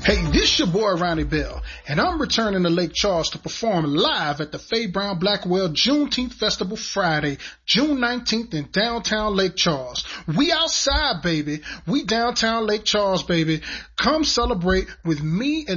Hey, this your boy Ronnie Bell, and I'm returning to Lake Charles to perform live at the Faye Brown Blackwell Juneteenth Festival Friday, June 19th in downtown Lake Charles. We outside, baby. We downtown Lake Charles, baby. Come celebrate with me and